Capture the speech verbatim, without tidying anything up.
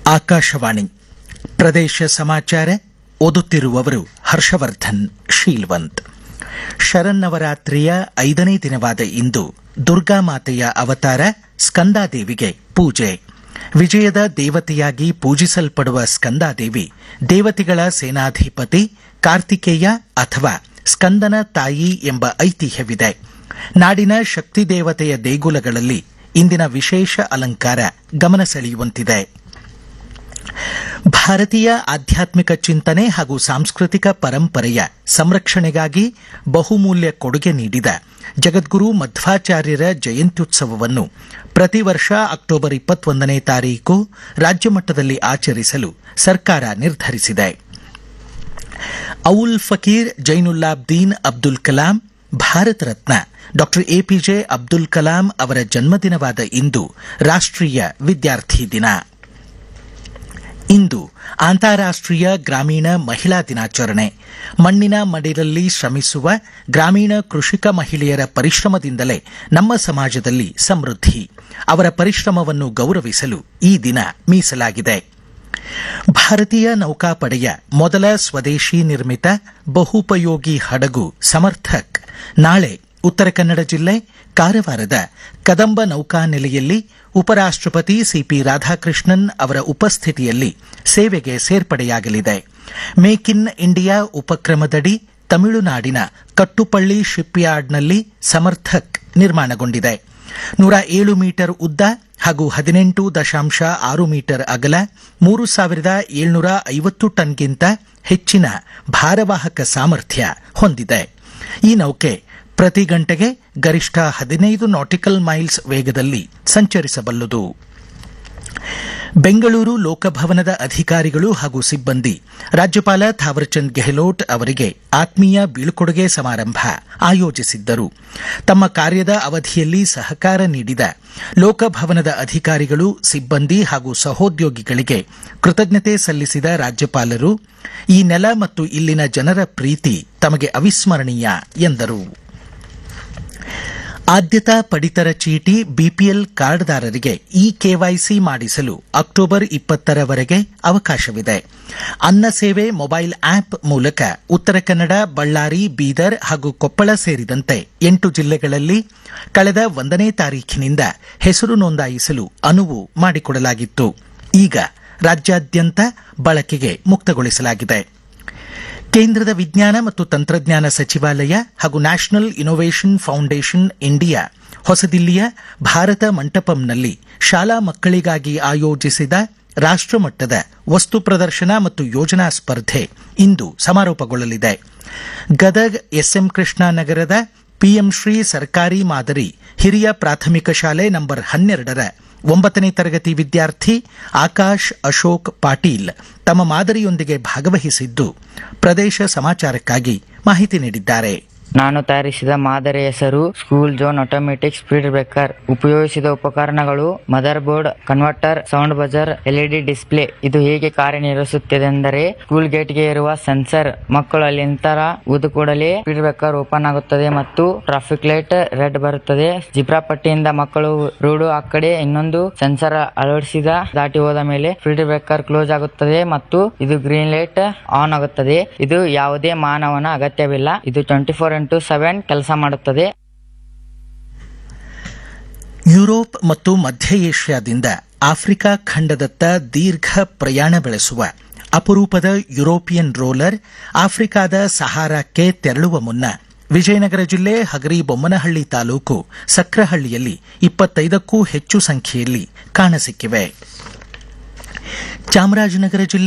ಆಕಾಶವಾಣಿ ಪ್ರದೇಶ ಸಮಾಚಾರ ಓದುತ್ತಿರುವವರು ಹರ್ಷವರ್ಧನ್ ಶೀಲ್ವಂತ್. ಶರನ್ನವರಾತ್ರಿಯ ಐದನೇ ದಿನವಾದ ಇಂದು ದುರ್ಗಾಮಾತೆಯ ಅವತಾರ ಸ್ಕಂದಾದೇವಿಗೆ ಪೂಜೆ. ವಿಜಯದ ದೇವತೆಯಾಗಿ ಪೂಜಿಸಲ್ಪಡುವ ಸ್ಕಂದಾದೇವಿ ದೇವತೆಗಳ ಸೇನಾಧಿಪತಿ ಕಾರ್ತಿಕೇಯ ಅಥವಾ ಸ್ಕಂದನ ತಾಯಿ ಎಂಬ ಐತಿಹ್ಯವಿದೆ. ನಾಡಿನ ಶಕ್ತಿ ದೇವತೆಯ ದೇಗುಲಗಳಲ್ಲಿ ಇಂದಿನ ವಿಶೇಷ ಅಲಂಕಾರ ಗಮನ ಸೆಳೆಯುವಂತಿದೆ. ಭಾರತೀಯ ಆಧ್ಯಾತ್ಮಿಕ ಚಿಂತನೆ ಹಾಗೂ ಸಾಂಸ್ಕೃತಿಕ ಪರಂಪರೆಯ ಸಂರಕ್ಷಣೆಗಾಗಿ ಬಹುಮೂಲ್ಯ ಕೊಡುಗೆ ನೀಡಿದ ಜಗದ್ಗುರು ಮಧ್ವಾಚಾರ್ಯರ ಜಯಂತ್ಯುತ್ಸವವನ್ನು ಪ್ರತಿ ವರ್ಷ ಅಕ್ಟೋಬರ್ ಇಪ್ಪತ್ತೊಂದನೇ ತಾರೀಕು ರಾಜ್ಯಮಟ್ಟದಲ್ಲಿ ಆಚರಿಸಲು ಸರ್ಕಾರ ನಿರ್ಧರಿಸಿದೆ. ಔಲ್ ಫಕೀರ್ ಜೈನುಲ್ಲಾಬ್ದೀನ್ ಅಬ್ದುಲ್ ಕಲಾಂ, ಭಾರತ ರತ್ನ ಡಾಕ್ಟರ್ ಎಪಿಜೆ ಅಬ್ದುಲ್ ಕಲಾಂ ಅವರ ಜನ್ಮದಿನವಾದ ಇಂದು ರಾಷ್ಟ್ರೀಯ ವಿದ್ಯಾರ್ಥಿ ದಿನ. ಇಂದು ಅಂತಾರಾಷ್ಟ್ರೀಯ ಗ್ರಾಮೀಣ ಮಹಿಳಾ ದಿನಾಚರಣೆ. ಮಣ್ಣಿನ ಮಡಿಲಲ್ಲಿ ಶ್ರಮಿಸುವ ಗ್ರಾಮೀಣ ಕೃಷಿಕ ಮಹಿಳೆಯರ ಪರಿಶ್ರಮದಿಂದಲೇ ನಮ್ಮ ಸಮಾಜದಲ್ಲಿ ಸಮೃದ್ಧಿ. ಅವರ ಪರಿಶ್ರಮವನ್ನು ಗೌರವಿಸಲು ಈ ದಿನ ಮೀಸಲಾಗಿದೆ. ಭಾರತೀಯ ನೌಕಾಪಡೆಯ ಮೊದಲ ಸ್ವದೇಶಿ ನಿರ್ಮಿತ ಬಹುಪಯೋಗಿ ಹಡಗು ಸಮರ್ಥಕ್ ನಾಳೆ ಉತ್ತರ ಕನ್ನಡ ಜಿಲ್ಲೆ ಕಾರವಾರದ ಕದಂಬ ನೌಕಾನೆಲೆಯಲ್ಲಿ ಉಪರಾಷ್ಟಪತಿ ಸಿಪಿ ರಾಧಾಕೃಷ್ಣನ್ ಅವರ ಉಪಸ್ಥಿತಿಯಲ್ಲಿ ಸೇವೆಗೆ ಸೇರ್ಪಡೆಯಾಗಲಿದೆ. ಮೇಕ್ ಇನ್ ಇಂಡಿಯಾ ಉಪಕ್ರಮದಡಿ ತಮಿಳುನಾಡಿನ ಕಟ್ಟುಪಳ್ಳಿ ಶಿಪ್ಯಾರ್ಡ್ನಲ್ಲಿ ಸಮರ್ಥಕ್ ನಿರ್ಮಾಣಗೊಂಡಿದೆ. ನೂರ ಏಳು ಮೀಟರ್ ಉದ್ದ ಹಾಗೂ ಹದಿನೆಂಟು ದಶಾಂಶ ಆರು ಮೀಟರ್ ಅಗಲ, ಮೂರು ಸಾವಿರದ ಏಳ್ನೂರ ಐವತ್ತು ಟನ್ಗಿಂತ ಹೆಚ್ಚಿನ ಭಾರವಾಹಕ ಸಾಮರ್ಥ್ಯ ಹೊಂದಿದೆ. ಈ ನೌಕೆ ಪ್ರತಿ ಗಂಟೆಗೆ ಗರಿಷ್ಠ ಹದಿನೈದು ನಾಟಿಕಲ್ ಮೈಲ್ಸ್ ವೇಗದಲ್ಲಿ ಸಂಚರಿಸಬಲ್ಲದು. ಬೆಂಗಳೂರು ಲೋಕಭವನದ ಅಧಿಕಾರಿಗಳು ಹಾಗೂ ಸಿಬ್ಬಂದಿ ರಾಜ್ಯಪಾಲ ಥಾವರ್ಚಂದ್ ಗೆಹ್ಲೋಟ್ ಅವರಿಗೆ ಆತ್ಮೀಯ ಬೀಳ್ಕೊಡುಗೆ ಸಮಾರಂಭ ಆಯೋಜಿಸಿದ್ದರು. ತಮ್ಮ ಕಾರ್ಯದ ಅವಧಿಯಲ್ಲಿ ಸಹಕಾರ ನೀಡಿದ ಲೋಕಭವನದ ಅಧಿಕಾರಿಗಳು, ಸಿಬ್ಬಂದಿ ಹಾಗೂ ಸಹೋದ್ಯೋಗಿಗಳಿಗೆ ಕೃತಜ್ಞತೆ ಸಲ್ಲಿಸಿದ ರಾಜ್ಯಪಾಲರು, ಈ ನೆಲ ಮತ್ತು ಇಲ್ಲಿನ ಜನರ ಪ್ರೀತಿ ತಮಗೆ ಅವಿಸ್ಮರಣೀಯ ಎಂದರು. ಆದ್ಯತಾ ಪಡಿತರ ಚೀಟಿ ಬಿಪಿಎಲ್ ಕಾರ್ಡ್ದಾರರಿಗೆ ಇ ಕೆವೈಸಿ ಮಾಡಿಸಲು ಅಕ್ಟೋಬರ್ ಇಪ್ಪತ್ತರವರೆಗೆ ಅವಕಾಶವಿದೆ. ಅನ್ನ ಸೇವೆ ಮೊಬೈಲ್ ಆಪ್ ಮೂಲಕ ಉತ್ತರ ಕನ್ನಡ, ಬಳ್ಳಾರಿ, ಬೀದರ್ ಹಾಗೂ ಕೊಪ್ಪಳ ಸೇರಿದಂತೆ ಎಂಟು ಜಿಲ್ಲೆಗಳಲ್ಲಿ ಕಳೆದ ಒಂದನೇ ತಾರೀಖಿನಿಂದ ಹೆಸರು ನೋಂದಾಯಿಸಲು ಅನುವು ಮಾಡಿಕೊಡಲಾಗಿತ್ತು. ಈಗ ರಾಜ್ಯಾದ್ಯಂತ ಬಳಕೆಗೆ ಮುಕ್ತಗೊಳಿಸಲಾಗಿದೆ. ಕೇಂದ್ರದ ವಿಜ್ಞಾನ ಮತ್ತು ತಂತ್ರಜ್ಞಾನ ಸಚಿವಾಲಯ ಹಾಗೂ national innovation foundation India ಹೊಸದಿಲ್ಲಿಯ Bharat ಮಂಟಪಂನಲ್ಲಿ ಶಾಲಾ ಮಕ್ಕಳಿಗಾಗಿ ಆಯೋಜಿಸಿದ ರಾಷ್ಟಮಟ್ಟದ ವಸ್ತು ಪ್ರದರ್ಶನ ಮತ್ತು ಯೋಜನಾ ಸ್ಪರ್ಧೆ ಇಂದು ಸಮಾರೋಪಗೊಳ್ಳಲಿದೆ. ಗದಗ್ ಎಸ್ಎಂ ಕೃಷ್ಣ ನಗರದ ಪಿಎಂ ಶ್ರೀ ಸರ್ಕಾರಿ ಮಾದರಿ ಹಿರಿಯ ಪ್ರಾಥಮಿಕ ಶಾಲೆ ನಂಬರ್ ಹನ್ನೆರಡರ ಒಂಬತ್ತನೇ ತರಗತಿ ವಿದ್ಯಾರ್ಥಿ ಆಕಾಶ್ ಅಶೋಕ್ ಪಾಟೀಲ್ ತಮ್ಮ ಮಾದರಿಯೊಂದಿಗೆ ಭಾಗವಹಿಸಿದ್ದು ಪ್ರದೇಶ ಸಮಾಚಾರಕ್ಕಾಗಿ ಮಾಹಿತಿ ನೀಡಿದ್ದಾರೆ. ನಾನು ತಯಾರಿಸಿದ ಮಾದರಿ ಹೆಸರು school zone automatic speed breaker. ಉಪಯೋಗಿಸಿದ ಉಪಕರಣಗಳು mother board, converter, sound buzzer, LED display. ಇದು ಹೇಗೆ ಕಾರ್ಯನಿರ್ವಹಿಸುತ್ತದೆ ಎಂದರೆ ಸ್ಕೂಲ್ ಗೇಟ್ಗೆ ಇರುವ ಸೆನ್ಸರ್ ಮಕ್ಕಳು ಅಲ್ಲಿ ನಿಂತರ ಊದು ಕೂಡಲೇ ಸ್ಪೀಡ್ ಬ್ರೇಕರ್ ಓಪನ್ ಆಗುತ್ತದೆ ಮತ್ತು ಟ್ರಾಫಿಕ್ ಲೈಟ್ ರೆಡ್ ಬರುತ್ತದೆ. ಜಿಬ್ರಾ ಪಟ್ಟಿಯಿಂದ ಮಕ್ಕಳು ರೋಡು ಆ ಕಡೆ ಇನ್ನೊಂದು ಸೆನ್ಸರ್ ಅಳವಡಿಸಿದ ದಾಟಿ ಹೋದ ಮೇಲೆ ಸ್ಪೀಡ್ ಬ್ರೇಕರ್ ಕ್ಲೋಸ್ ಆಗುತ್ತದೆ ಮತ್ತು ಇದು ಗ್ರೀನ್ ಲೈಟ್ ಆನ್ ಆಗುತ್ತದೆ. ಇದು ಯಾವುದೇ ಮಾನವನ ಅಗತ್ಯವಿಲ್ಲ. ಇದು ಟ್ವೆಂಟಿ ಫೋರ್ ಇಂಟು ಸೆವೆನ್ ಕೆಲಸ ಮಾಡುತ್ತದೆ. ಯುರೋಪ್ ಮತ್ತು ಮಧ್ಯ ಏಷ್ಯಾದಿಂದ ಆಫ್ರಿಕಾ ಖಂಡದತ್ತ ದೀರ್ಘ ಪ್ರಯಾಣ ಬೆಳೆಸುವ ಅಪರೂಪದ ಯುರೋಪಿಯನ್ ರೋಲರ್ ಆಫ್ರಿಕಾದ ಸಹಾರಾಕ್ಕೆ ತೆರಳುವ ಮುನ್ನ ವಿಜಯನಗರ ಜಿಲ್ಲೆ ಹಗರಿಬೊಮ್ಮನಹಳ್ಳಿ ತಾಲೂಕು ಸಕ್ರಹಳ್ಳಿಯಲ್ಲಿ ಇಪ್ಪತ್ತೈದಕ್ಕೂ ಹೆಚ್ಚು ಸಂಖ್ಯೆಯಲ್ಲಿ ಕಾಣಸಿಕ್ಕಿವೆ. ಚಾಮರಾಜನಗರ ಜಿಲ್ಲೆ